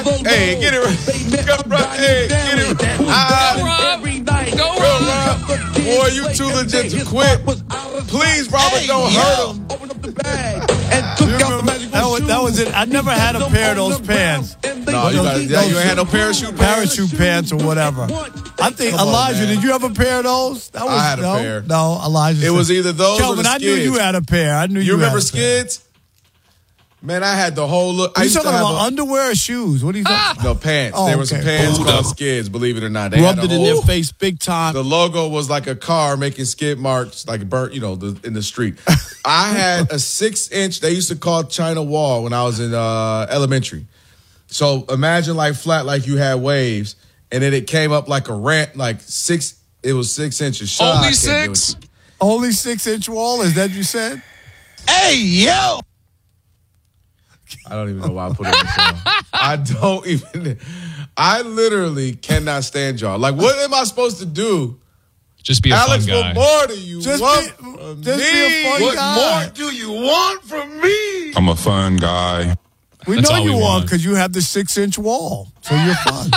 Hey, get it right. Hey, get it right. Go, Rob. Boy, you too legit to quit. Please, Robert, don't hurt him. That was it. I never had a pair of those pants. No, you ain't had no parachute pants or whatever. I think, Elijah, did you have a pair of those? I had a pair. No, Elijah. It was either those Kelvin, or the I Skids. knew you had a pair. You remember Skids? Man, I had the whole look. Are you talking about underwear or shoes? What are you talking about? No, pants. Oh, there were some pants called Skids, believe it or not. They rubbed it in their face big time. The logo was like a car making skid marks, like burnt, in the street. I had a 6-inch, they used to call China wall when I was in elementary. So imagine like flat, like you had waves, and then it came up like a ramp, like 6, it was 6 inches. Only 6? Only 6-inch wall, is that what you said? Hey, yo! I don't even know why I put it in the show. I literally cannot stand y'all. Like, what am I supposed to do? Just be a Alex, fun guy. what more do you want from me? Be a fun guy. More do you want from me? I'm a fun guy. We That's know all you we are want. because you have the 6-inch wall. So you're fun.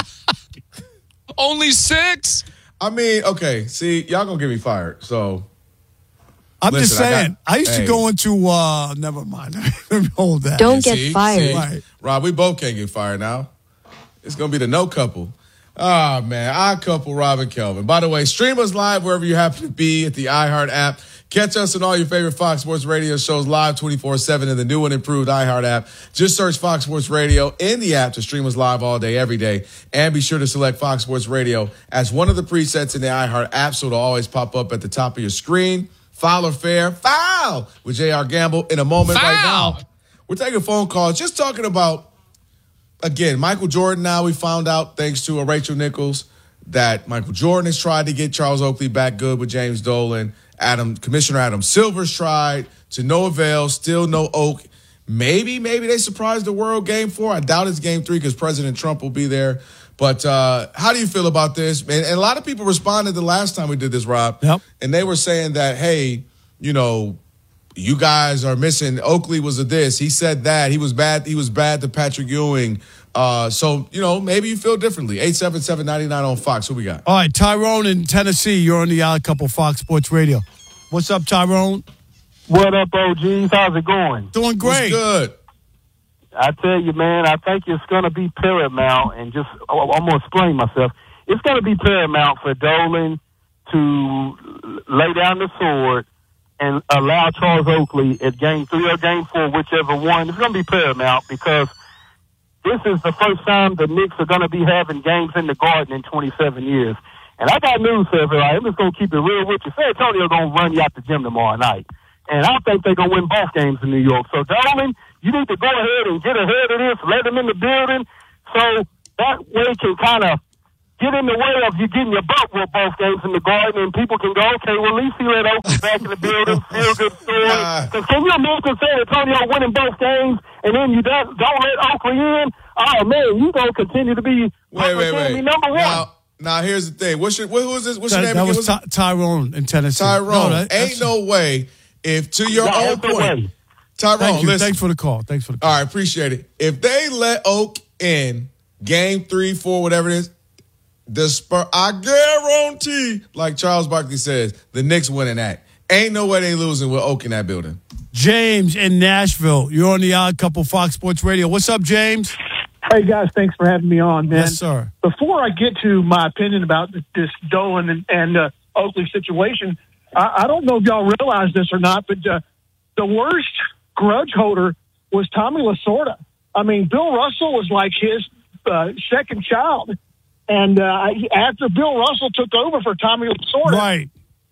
Only 6? I mean, okay, see, y'all gonna get me fired, so... I'm just saying. I used to go into, never mind. Let me hold that. Don't get fired. Right. Rob, we both can't get fired now. It's going to be the no couple. Oh, man. Our couple, Rob and Kelvin. By the way, stream us live wherever you happen to be at the iHeart app. Catch us on all your favorite Fox Sports Radio shows live 24/7 in the new and improved iHeart app. Just search Fox Sports Radio in the app to stream us live all day, every day. And be sure to select Fox Sports Radio as one of the presets in the iHeart app so it'll always pop up at the top of your screen. Foul or fair? Foul! With J.R. Gamble in a moment right now. We're taking phone calls, just talking about, again, Michael Jordan now. We found out, thanks to Rachel Nichols, that Michael Jordan has tried to get Charles Oakley back good with James Dolan. Commissioner Adam Silver's tried to no avail, still no Oak. Maybe they surprised the world game 4. I doubt it's game 3 because President Trump will be there. But how do you feel about this? And a lot of people responded the last time we did this, Rob. Yep. And they were saying that, hey, you guys are missing. Oakley was a this. He said that. He was bad. He was bad to Patrick Ewing. So, maybe you feel differently. 877-99 on Fox. Who we got? All right, Tyrone in Tennessee. You're on the Odd Couple Fox Sports Radio. What's up, Tyrone? What up, OGs? How's it going? Doing great. What's good? I tell you, man, I think it's going to be paramount, and I'm going to explain myself. It's going to be paramount for Dolan to lay down the sword and allow Charles Oakley at game 3 or game 4, whichever one. It's going to be paramount because this is the first time the Knicks are going to be having games in the Garden in 27 years. And I got news for everybody. I'm just going to keep it real with you. San Antonio going to run you out the gym tomorrow night. And I think they're going to win both games in New York. So, Dolan, you need to go ahead and get ahead of this, let them in the building, so that way can kind of get in the way of you getting your butt with both games in the Garden, and people can go, okay, well, at least he let Oakley back in the building, feel good story. Because can you imagine San Antonio winning both games, and then you don't let Oakley in? Oh, man, you going to continue to be wait. number one. Now, here's the thing. Who is this? What's your name? That was Tyrone in Tennessee. Tyrone. Ain't no way, if to your own point, Tyrone, listen. Thanks for the call. All right, appreciate it. If they let Oak in game 3, 4, whatever it is, I guarantee, like Charles Barkley says, the Knicks winning that. Ain't no way they losing with Oak in that building. James in Nashville. You're on the Odd Couple Fox Sports Radio. What's up, James? Hey, guys, thanks for having me on, man. Yes, sir. Before I get to my opinion about this Dolan and Oakley situation, I don't know if y'all realize this or not, but the worst grudge holder was Tommy Lasorda. I mean, Bill Russell was like his second child. And after Bill Russell took over for Tommy Lasorda, right,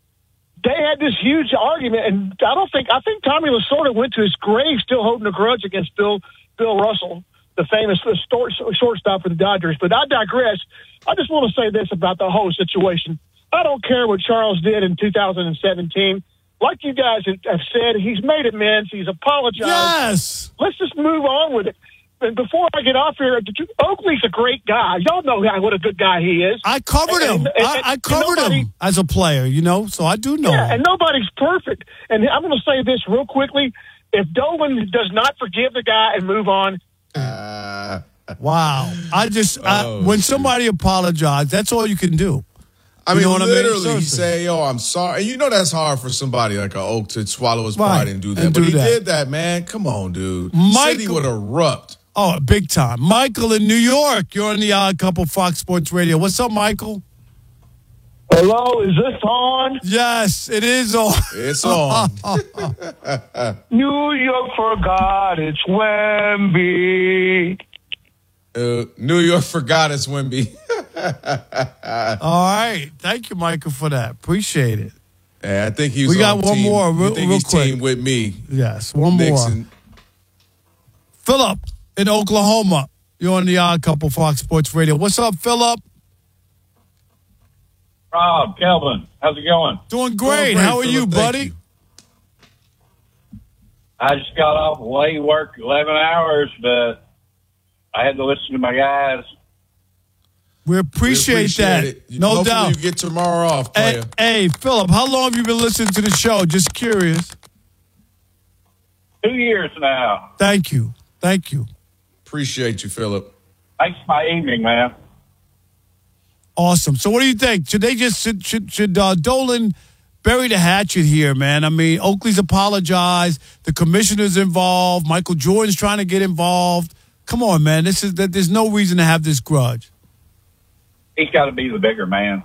they had this huge argument. And I think Tommy Lasorda went to his grave still holding a grudge against Bill Russell, the famous shortstop for the Dodgers. But I digress. I just want to say this about the whole situation. I don't care what Charles did in 2017. Like you guys have said, he's made amends. He's apologized. Yes. Let's just move on with it. And before I get off here, Oakley's a great guy. Y'all know what a good guy he is. I covered him. I covered him as a player, so I do know him. And nobody's perfect. And I'm going to say this real quickly. If Dolan does not forgive the guy and move on, Wow. When somebody apologizes, that's all you can do. I mean, know what literally, I mean? he say, "Yo, I'm sorry." And you know that's hard for somebody like an Oak to swallow his pride and do that. And but do he that. did that, man. Come on, dude. City would erupt. Oh, big time. Michael in New York. You're on the Odd Couple Fox Sports Radio. What's up, Michael? Hello, is this on? Yes, it is on. It's on. New York forgot it's Wemby. New York forgot it's Wemby. All right. Thank you, Michael, for that. Appreciate it. Yeah, I think he's. We got on one team. more, I real think he's quick. team with me. Yes, one Nixon. more. Philip in Oklahoma. You're on the Odd Couple Fox Sports Radio. What's up, Philip? Rob, Kelvin, how's it going? Doing great. How are you, Philip, buddy? I just got off late work, 11 hours, but I had to listen to my guys. We appreciate that. it. No Hopefully doubt. you get tomorrow off, player. Hey, Philip, how long have you been listening to the show? Just curious. 2 years now. Thank you. Appreciate you, Philip. Thanks for my evening, man. Awesome. So what do you think? Should they just should Dolan bury the hatchet here, man? I mean, Oakley's apologized. The commissioner's involved. Michael Jordan's trying to get involved. Come on, man. There's no reason to have this grudge. He's got to be the bigger man.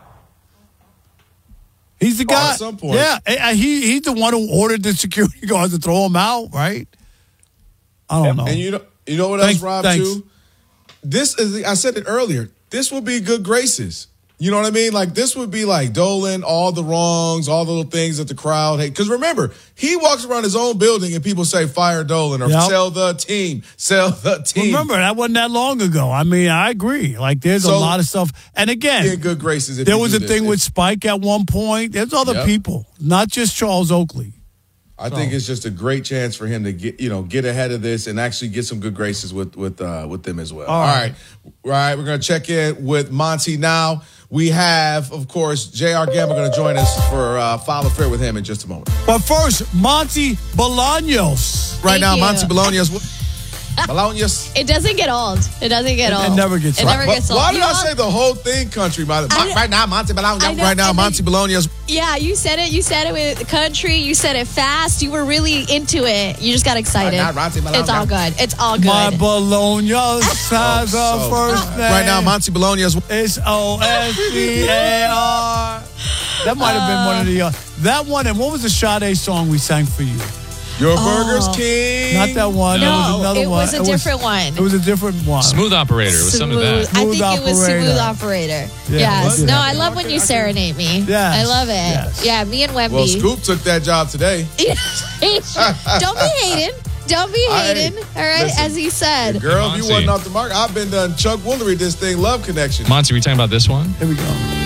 He's the guy. At some point. Yeah, he's the one who ordered the security guards to throw him out, right? I don't know. And you know what else, Rob? Thanks. Too. This is. I said it earlier. This will be good graces. You know what I mean? Like, this would be like Dolan, all the wrongs, all the little things that the crowd hate. Because remember, he walks around his own building and people say, fire Dolan or sell the team. Remember, that wasn't that long ago. I mean, I agree. Like, there's a lot of stuff. And again, in good graces. There was a thing with Spike at one point. There's other people, not just Charles Oakley. I think it's just a great chance for him to get ahead of this and actually get some good graces with them as well. All right. We're going to check in with Monty now. We have, of course, J.R. Gamble going to join us for Follow Fair with him in just a moment. But first, Monty Bolaños. Right now, you. Monty Bolaños. Bolaños. It doesn't get old. It doesn't get old. It never gets old. It never gets old. Why did I say the whole thing country? Right now, Monty Bolaños. Right now, Monty Bolaños. Yeah, you said it. You said it with country. You said it fast. You were really into it. You just got excited. Right now, Monty Bolaños. It's all good. It's all good. My Bolaños has a first name. Right now, Monty Bolaños. It's O-S-C-A-R. That might have been one of the... that one, and what was the Sade song we sang for you? Your Burger's King. Not that one. No, There was another it one. was a different one. It was a different one. Smooth Operator with some of that. I think it was Operator. Smooth Operator. Yeah, Yes. what? No, I love when you serenade me. Yes. I love it. Yes. Yeah, me and Wemby. Well, Scoop took that job today. Don't be hating. Don't be hating. All right, listen, as he said. Girl, if Monty. you wasn't off the mark, I've been done Chuck Woolery this thing, Love Connection. Monty, we talking about this one? Here we go.